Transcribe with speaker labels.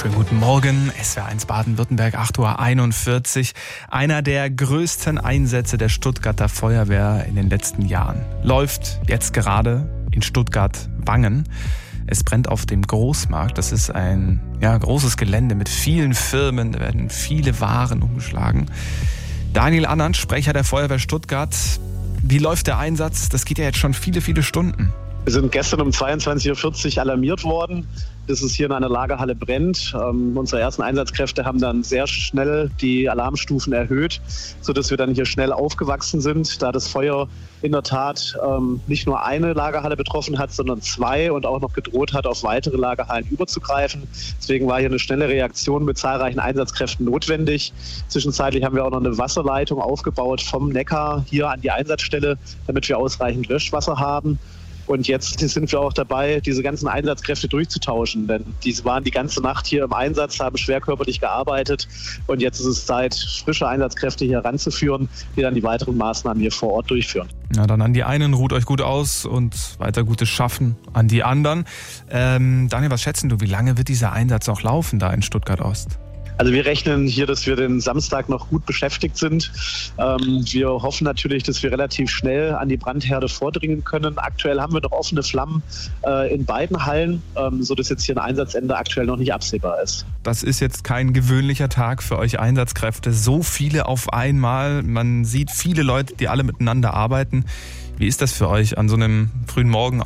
Speaker 1: Schönen guten Morgen, SWR1 Baden-Württemberg, 8.41 Uhr. Einer der größten Einsätze der Stuttgarter Feuerwehr in den letzten Jahren läuft jetzt gerade in Stuttgart-Wangen. Es brennt auf dem Großmarkt. Das ist ein großes Gelände mit vielen Firmen. Da werden viele Waren umgeschlagen. Daniel Annand, Sprecher der Feuerwehr Stuttgart. Wie läuft der Einsatz? Das geht ja jetzt schon viele, viele Stunden.
Speaker 2: Wir sind gestern um 22.40 Uhr alarmiert worden, dass es hier in einer Lagerhalle brennt. Unsere ersten Einsatzkräfte haben dann sehr schnell die Alarmstufen erhöht, sodass wir dann hier schnell aufgewachsen sind, da das Feuer in der Tat nicht nur eine Lagerhalle betroffen hat, sondern zwei und auch noch gedroht hat, auf weitere Lagerhallen überzugreifen. Deswegen war hier eine schnelle Reaktion mit zahlreichen Einsatzkräften notwendig. Zwischenzeitlich haben wir auch noch eine Wasserleitung aufgebaut vom Neckar hier an die Einsatzstelle, damit wir ausreichend Löschwasser haben. Und jetzt sind wir auch dabei, diese ganzen Einsatzkräfte durchzutauschen, denn diese waren die ganze Nacht hier im Einsatz, haben schwer körperlich gearbeitet und jetzt ist es Zeit, frische Einsatzkräfte hier ranzuführen, die dann die weiteren Maßnahmen hier vor Ort durchführen.
Speaker 1: Na dann an die einen, ruht euch gut aus und weiter gutes Schaffen an die anderen. Daniel, was schätzen du, wie lange wird dieser Einsatz noch laufen da in Stuttgart-Ost?
Speaker 2: Also wir rechnen hier, dass wir den Samstag noch gut beschäftigt sind. Wir hoffen natürlich, dass wir relativ schnell an die Brandherde vordringen können. Aktuell haben wir noch offene Flammen in beiden Hallen, sodass jetzt hier ein Einsatzende aktuell noch nicht absehbar ist.
Speaker 1: Das ist jetzt kein gewöhnlicher Tag für euch Einsatzkräfte. So viele auf einmal. Man sieht viele Leute, die alle miteinander arbeiten. Wie ist das für euch an so einem frühen Morgen